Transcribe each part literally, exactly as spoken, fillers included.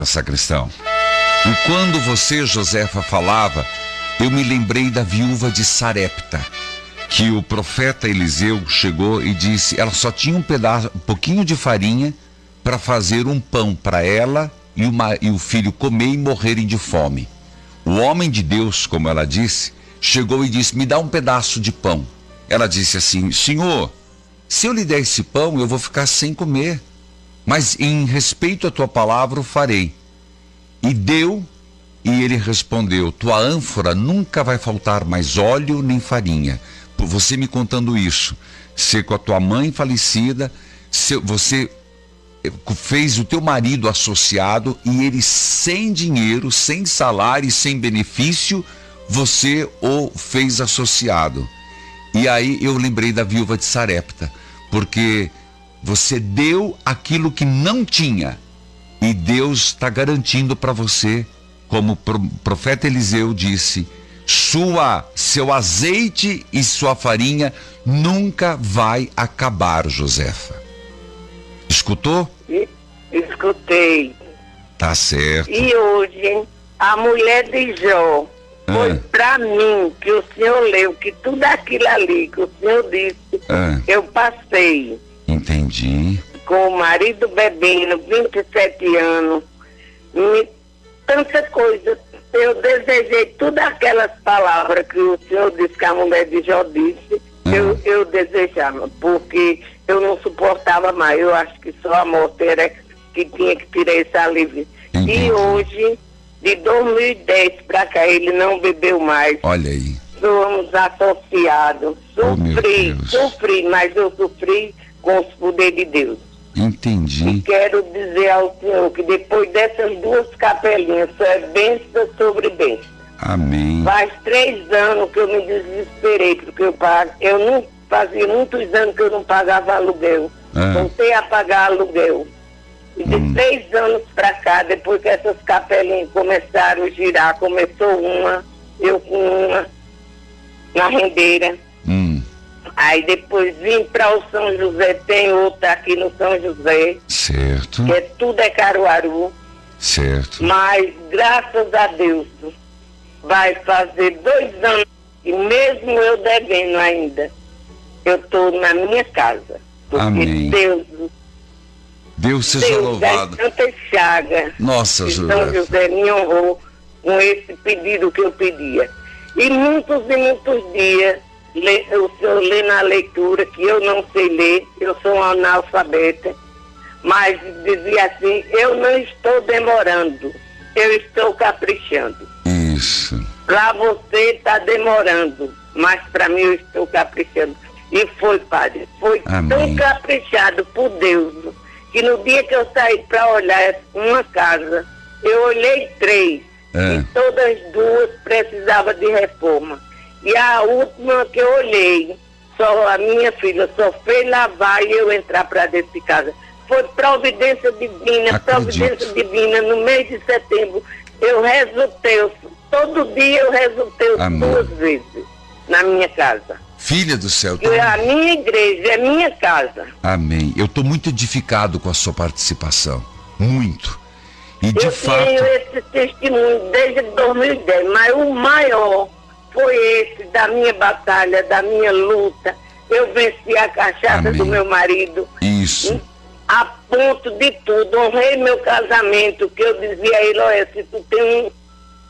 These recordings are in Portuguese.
Sacristão. E quando você, Josefa, falava, eu me lembrei da viúva de Sarepta, que o profeta Eliseu chegou e disse, ela só tinha um pedaço, um pouquinho de farinha para fazer um pão para ela e, uma, e o filho comer e morrerem de fome. O homem de Deus, como ela disse, chegou e disse, me dá um pedaço de pão. Ela disse assim, Senhor, se eu lhe der esse pão, eu vou ficar sem comer, mas em respeito à tua palavra o farei. E deu, e ele respondeu, tua ânfora nunca vai faltar mais óleo nem farinha. Por você me contando isso, ser com a tua mãe falecida, se, você fez o teu marido associado e ele sem dinheiro, sem salário e sem benefício, você o fez associado. E aí eu lembrei da viúva de Sarepta, porque você deu aquilo que não tinha e Deus está garantindo para você, como o profeta Eliseu disse, sua, seu azeite e sua farinha nunca vai acabar, Josefa. Escutou? Escutei. Tá certo. E hoje, a mulher de Jó, ah. foi pra mim que o senhor leu, que tudo aquilo ali que o senhor disse, ah. eu passei. Entendi. Com o marido bebendo, vinte e sete anos, me, tanta coisa. Eu desejei todas aquelas palavras que o senhor disse que a mulher de Jó disse, ah. eu, eu desejava, porque eu não suportava mais. Eu acho que só a morte era que tinha que tirar esse alívio. Entendi. E hoje, de dois mil e dez para cá, ele não bebeu mais. Olha aí. Somos associados. Sofri, oh, sofri, mas eu sofri com os poderes de Deus. Entendi. E quero dizer ao senhor que depois dessas duas capelinhas, só é bênção sobre bênção. Amém. Faz três anos que eu me desesperei, porque eu pago, eu não fazia muitos anos que eu não pagava aluguel. Ah. Voltei a pagar aluguel. E de hum. três anos pra cá, depois que essas capelinhas começaram a girar, começou uma, eu com uma na rendeira. Hum. Aí depois vim para o São José, tem outra aqui no São José. Certo. Que é, tudo é Caruaru. Certo. Mas, graças a Deus, vai fazer dois anos, e mesmo eu devendo ainda, eu estou na minha casa. Porque Amém. Deus... Deus seja Deus louvado. das Santas Chagas. Nossa, José. São José me honrou com esse pedido que eu pedia. E muitos e muitos dias, le, o senhor lê na leitura, que eu não sei ler, eu sou uma analfabeta, mas dizia assim, eu não estou demorando, eu estou caprichando. Isso. Para você está demorando, mas para mim eu estou caprichando. E foi, padre, foi Amém. Tão caprichado por Deus, que no dia que eu saí para olhar uma casa, eu olhei três, é. e todas duas precisavam de reforma. E a última que eu olhei, só a minha filha só fez lavar e eu entrar para dentro de casa. Foi providência divina, Acredito. providência divina. No mês de setembro, eu resultei, eu, todo dia eu resultei Amém. duas vezes na minha casa. Filha do céu. Tá... A minha igreja é minha casa. Amém. Eu estou muito edificado com a sua participação. Muito. E de eu fato... tenho esse testemunho desde dois mil e dez, mas o maior foi esse da minha batalha, da minha luta. Eu venci a cachaça Amém. do meu marido. Isso. A ponto de tudo. Honrei meu casamento, que eu dizia a ele, olha, se tu tem um...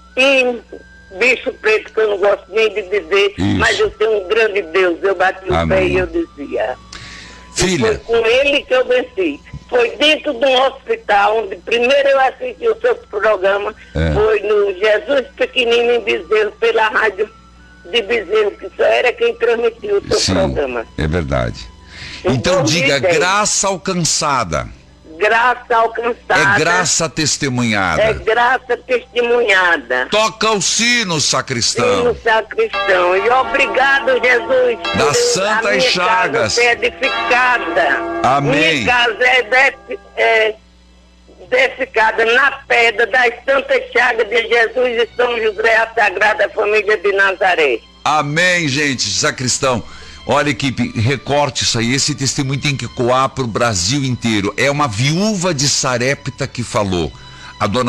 um bicho preto, que eu não gosto nem de dizer, Isso. mas eu tenho um grande Deus. Eu bati o pé e eu dizia. Filha. E foi com ele que eu venci. Foi dentro de um hospital, onde primeiro eu assisti o seu programa, é. foi no Jesus Pequenino em Bezerro, pela rádio de Bezerro, que só era quem transmitiu o seu Sim, programa. É verdade. Então, então diga, graça alcançada. Graça alcançada. É graça testemunhada. É graça testemunhada. Toca o sino, sacristão. Sino, sacristão. E obrigado, Jesus. Das Santas Chagas. Casa é edificada. Amém. Minha casa é, de, é edificada na pedra das Santas Chagas de Jesus e São José, a Sagrada Família de Nazaré. Amém, gente. Sacristão. Olha, equipe, recorte isso aí. Esse testemunho tem que ecoar para o Brasil inteiro. É uma viúva de Sarepta que falou. a dona